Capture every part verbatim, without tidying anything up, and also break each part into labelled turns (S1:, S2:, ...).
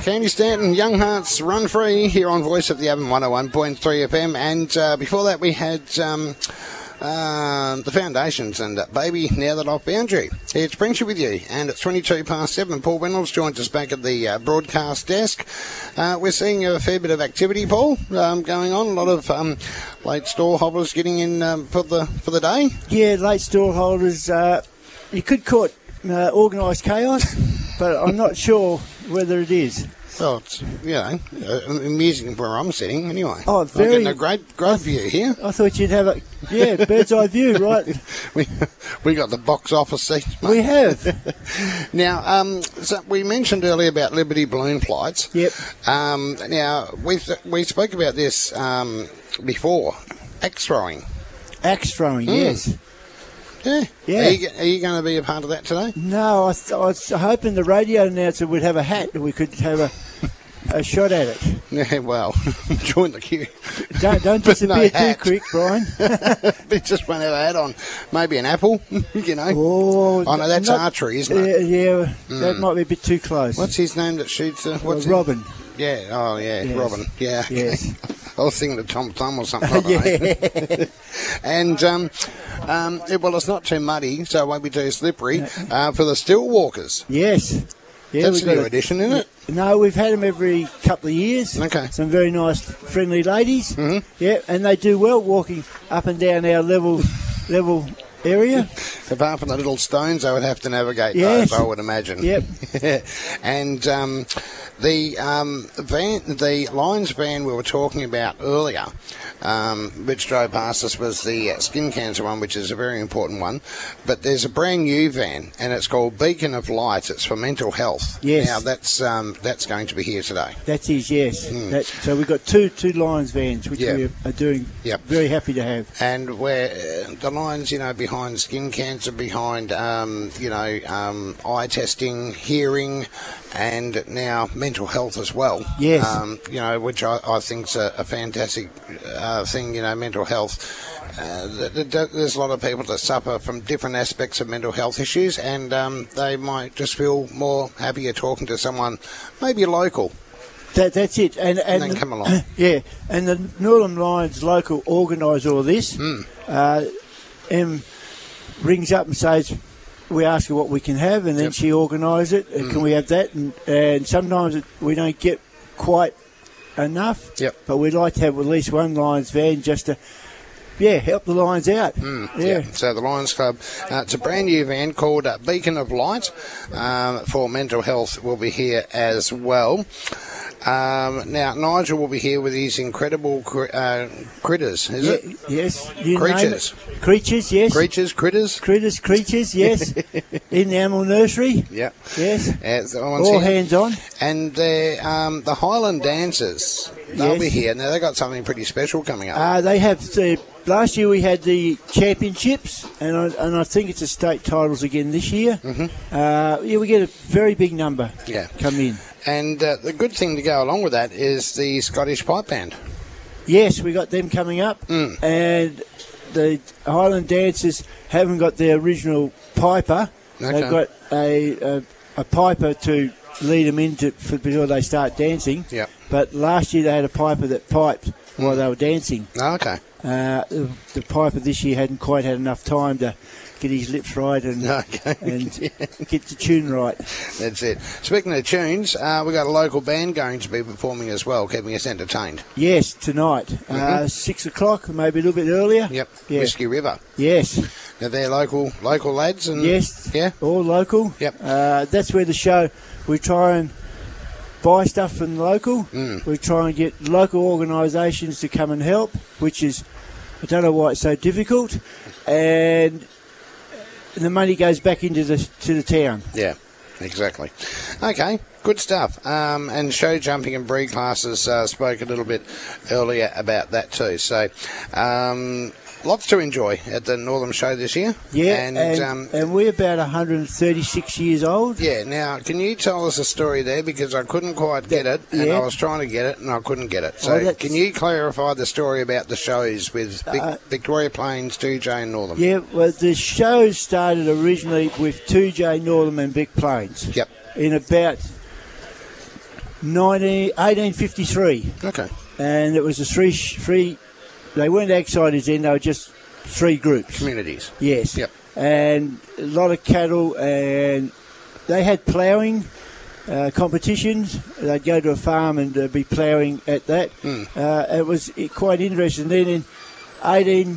S1: Candy Stanton, Young Hearts, Run Free here on Voice of the Avon one oh one point three F M. And uh, before that we had um, uh, the Foundations and uh, Baby, Now That I've Found You. It's Friendship with you, and it's twenty-two past seven. Paul Reynolds joins us back at the uh, broadcast desk. Uh, we're seeing a fair bit of activity, Paul, um, going on. A lot of um, late store holders getting in um, for the for the day.
S2: Yeah, late store holders. Uh, you could call it uh, organised chaos, but I'm not sure whether it is.
S1: Well, it's, you know, uh, amusing where I'm sitting anyway.
S2: Oh, very.
S1: I'm getting a great, great view here.
S2: I thought you'd have a, yeah, bird's eye view, right?
S1: we we got the box office seat, mate.
S2: We have.
S1: Now, um, so we mentioned earlier about Liberty balloon flights.
S2: Yep.
S1: Um, now, we we spoke about this um, before, axe throwing.
S2: Axe throwing, mm. yes.
S1: Yeah.
S2: Yeah.
S1: Are you, are you going to be a part of that today?
S2: No, I, th- I was hoping the radio announcer would have a hat and we could have a, a shot at it.
S1: Yeah, well, join the queue.
S2: Don't, don't disappear
S1: no
S2: too quick, Brian.
S1: We just won't have a hat on. Maybe an apple, you know.
S2: Oh,
S1: oh no, that's
S2: not,
S1: archery, isn't it?
S2: Uh, yeah,
S1: mm.
S2: that might be a bit too close.
S1: What's his name that shoots? Uh, what's
S2: uh, Robin.
S1: Yeah, oh yeah,
S2: yes.
S1: Robin. Yeah.
S2: Yes.
S1: I was thinking of Tom Thumb or something like that.
S2: Yeah.
S1: And, um, um, it, well, it's not too muddy, so it won't be too slippery. Uh, for the still walkers.
S2: Yes. Yeah,
S1: That's a new addition, isn't it?
S2: No, we've had them every couple of years.
S1: Okay.
S2: Some very nice, friendly ladies.
S1: Mm-hmm.
S2: Yeah, and they do well walking up and down our level level area.
S1: Apart from the little stones, they would have to navigate
S2: yes.
S1: those, I would imagine.
S2: Yep.
S1: And um, the um, van, the Lions van we were talking about earlier, um, which drove past us, was the uh, skin cancer one, which is a very important one. But there's a brand new van, and it's called Beacon of Light. It's for mental health.
S2: Yes.
S1: Now that's um, that's going to be here today.
S2: That is, yes.
S1: Mm.
S2: That, so we've got two two Lions vans, which
S1: yep.
S2: we are doing.
S1: Yep.
S2: Very happy to have.
S1: And where uh, the Lions, you know, behind skin cancer, behind um, you know um, eye testing, hearing, and now mental health as well.
S2: Yes.
S1: Um, you know, which I, I think is a, a fantastic uh, thing. You know, mental health. Uh, there's a lot of people that suffer from different aspects of mental health issues, and um, they might just feel more happier talking to someone, maybe local.
S2: That, that's it. And, and,
S1: and then
S2: the,
S1: come along.
S2: Yeah, and the Northern Lions local organise all this.
S1: Mm.
S2: Uh, Em rings up and says, we ask her what we can have, and then
S1: yep.
S2: she organises it. And
S1: mm.
S2: can we have that? And, and sometimes it, we don't get quite enough,
S1: yep.
S2: but we'd like to have at least one Lions van just to, yeah, help the Lions out.
S1: Mm,
S2: yeah.
S1: yeah. So the Lions Club, uh, it's a brand new van called uh, Beacon of Light um, for mental health. Will be here as well. Um, now, Nigel will be here with his incredible cr- uh, critters, is
S2: yeah,
S1: it?
S2: Yes. You
S1: creatures.
S2: Name it. Creatures, yes.
S1: Creatures, critters.
S2: Critters, creatures, yes. In the animal nursery.
S1: Yeah.
S2: Yes.
S1: Yeah, the
S2: all
S1: here.
S2: hands on.
S1: And they're, um, the Highland Dancers, they'll
S2: yes.
S1: be here. Now, they've got something pretty special coming up.
S2: Uh, they have the... Last year we had the championships, and I, and I think it's the state titles again this year.
S1: Mm-hmm.
S2: Uh, yeah, we get a very big number
S1: yeah.
S2: come in.
S1: And uh, the good thing to go along with that is the Scottish Pipe Band.
S2: Yes, we got them coming up,
S1: mm.
S2: and the Highland Dancers haven't got their original piper.
S1: Okay.
S2: They've got a, a a piper to lead them into for, before they start dancing.
S1: Yep.
S2: But last year they had a piper that piped mm. while they were dancing.
S1: Oh, okay.
S2: Uh, the, the piper this year hadn't quite had enough time to get his lips right and
S1: okay.
S2: and get the tune right.
S1: That's it. Speaking of tunes, uh, we've got a local band going to be performing as well, keeping us entertained.
S2: Yes, tonight. Mm-hmm. Uh, six o'clock, maybe a little bit earlier.
S1: Yep.
S2: Yeah.
S1: Whiskey River.
S2: Yes.
S1: Now they're local local lads? And
S2: yes.
S1: Yeah.
S2: All local.
S1: Yep.
S2: Uh, that's where the show, we try and buy stuff from the local.
S1: Mm.
S2: We try and get local organisations to come and help, which is, I don't know why it's so difficult. And the money goes back into the to the town.
S1: Yeah, exactly. Okay, good stuff. Um, and show jumping and breed classes, uh, spoke a little bit earlier about that too. So, um, lots to enjoy at the Northern Show this year.
S2: Yeah,
S1: and
S2: and,
S1: um,
S2: and we're about one hundred thirty-six years old.
S1: Yeah, now, can you tell us a story there? Because I couldn't quite get it, and
S2: yeah.
S1: I was trying to get it, and I couldn't get it. So,
S2: oh,
S1: can you clarify the story about the shows with Vic-
S2: uh,
S1: Victoria Plains, two J and Northern?
S2: Yeah, well, the show started originally with two J Northern and Vic Plains.
S1: Yep.
S2: In about nineteen, eighteen fifty-three.
S1: Okay.
S2: And it was a three, three, they weren't ag societies then, they were just three groups.
S1: Communities.
S2: Yes.
S1: Yep.
S2: And a lot of cattle, and they had ploughing uh, competitions. They'd go to a farm and uh, be ploughing at that.
S1: Mm.
S2: Uh, it was quite interesting. Then in eighteen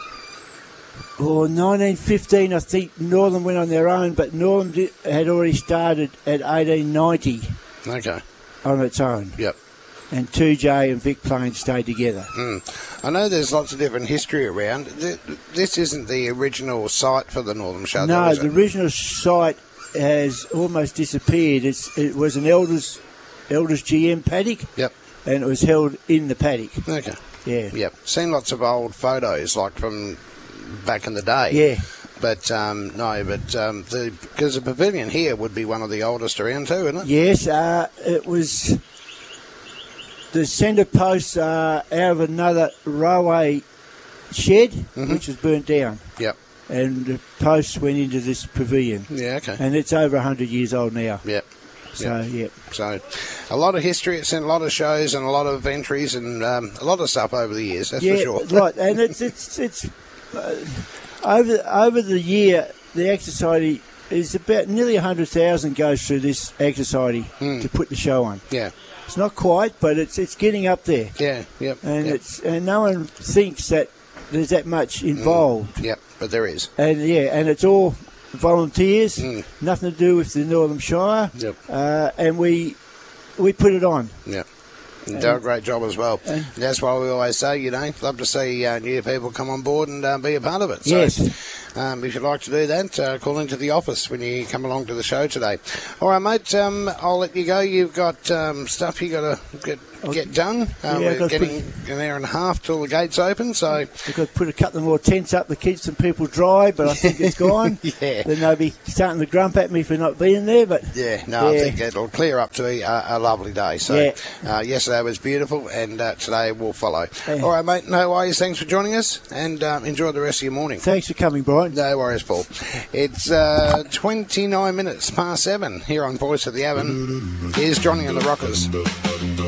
S2: or nineteen fifteen, I think Northern went on their own, but Northern did, had already started at eighteen ninety
S1: Okay.
S2: on its own.
S1: Yep.
S2: And two J and Vic Plains stayed together.
S1: Mm. I know there's lots of different history around. Th- This isn't the original site for the Northern Show.
S2: No,
S1: though, is
S2: the
S1: it?
S2: original site has almost disappeared. It's, it was an Elders, Elders G M paddock,
S1: Yep.
S2: and it was held in the paddock.
S1: Okay.
S2: Yeah.
S1: Yep. Seen lots of old photos, like from back in the day.
S2: Yeah.
S1: But um, no, but um, the because the pavilion here would be one of the oldest around too, isn't it?
S2: Yes, uh, it was the centre posts uh, out of another railway shed,
S1: Mhm.
S2: which was burnt down,
S1: Yep.
S2: and the posts went into this pavilion,
S1: Yeah. Okay.
S2: and it's over one hundred years old now.
S1: Yep.
S2: So, yeah.
S1: So, a lot of history. It's in a lot of shows and a lot of entries and um, a lot of stuff over the years. That's
S2: yeah,
S1: for sure.
S2: right, and it's it's it's uh, over over the year the Ag Society is about nearly a hundred thousand goes through this Ag Society
S1: Mm.
S2: to put the show on.
S1: Yeah.
S2: It's not quite, but it's it's getting up there,
S1: Yeah. Yep.
S2: and
S1: yep.
S2: it's and no one thinks that there's that much involved.
S1: Yep. But there is.
S2: And yeah, and it's all volunteers,
S1: Mm.
S2: nothing to do with the Northern Shire,
S1: Yep.
S2: uh, and we we put it on.
S1: Yep. You do a great job as well.
S2: and-
S1: That's why we always say, you know, love to see uh, new people come on board and uh, be a part of it. So,
S2: Yes.
S1: um, if you'd like to do that, uh, call into the office when you come along to the show today. All right, mate, um, I'll let you go. You've got um, stuff you got to get get done. Um,
S2: Yeah, I've
S1: we're
S2: got to
S1: getting an hour and a half till the gates open, so...
S2: We've got to put a couple more tents up to keep some people dry, but I think it's gone.
S1: Yeah.
S2: Then they'll be starting to grump at me for not being there, but
S1: Yeah, no,
S2: Yeah.
S1: I think it'll clear up to be a, a lovely day. So,
S2: Yeah.
S1: uh, yesterday was beautiful, and uh, today will follow.
S2: Yeah.
S1: All right, mate, no worries. Thanks for joining us, and um, enjoy the rest of your morning.
S2: thanks for coming, Brian.
S1: No worries, Paul. It's uh, twenty-nine minutes past seven here on Voice of the Avon. Here's Johnny and the Rockers.